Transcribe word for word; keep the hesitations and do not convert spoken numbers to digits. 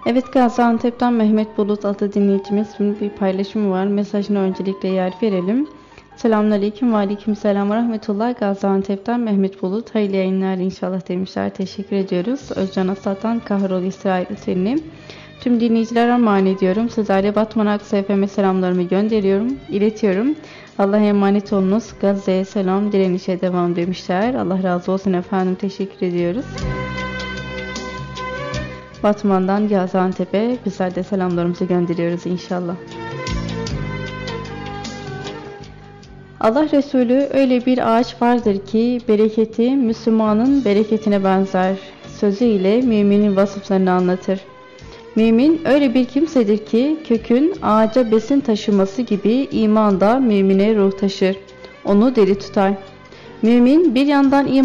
Evet, Gaziantep'ten Mehmet Bulut adlı dinleyicimizin bir paylaşımı var. Mesajına öncelikle yer verelim. Selamünaleyküm ve aleykümselam ve rahmetullah. Gaziantep'ten Mehmet Bulut. Hayırlı yayınlar inşallah demişler. Teşekkür ediyoruz. Özcan Asat'tan Kahrol İsrail Selin'i tüm dinleyicilere armağan ediyorum. Sizlerle Batman Aksu F M'e selamlarımı gönderiyorum, iletiyorum. Allah'a emanet olunuz. Gazze'ye selam, direnişe devam demişler. Allah razı olsun efendim. Teşekkür ediyoruz. Batman'dan Gaziantep'e bizler de selamlarımızı gönderiyoruz inşallah. Allah Resulü öyle bir ağaç vardır ki bereketi Müslümanın bereketine benzer sözüyle müminin vasıflarını anlatır. Mümin öyle bir kimsedir ki kökün ağaca besin taşıması gibi iman da mümine ruh taşır. Onu diri tutar. Mümin bir yandan iman